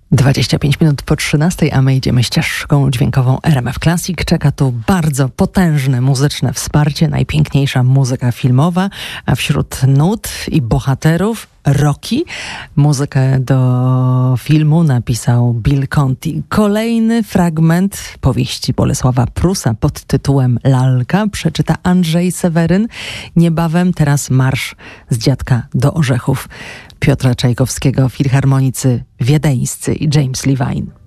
25 minut po 13, a my idziemy ścieżką dźwiękową RMF Classic. Czeka tu bardzo potężne muzyczne wsparcie, najpiękniejsza muzyka filmowa, a wśród nut i bohaterów Rocky. Muzykę do filmu napisał Bill Conti. Kolejny fragment powieści Bolesława Prusa pod tytułem Lalka przeczyta Andrzej Seweryn. Niebawem teraz marsz z Dziadka do Orzechów Piotra Czajkowskiego, filharmonicy wiedeńscy i James Levine.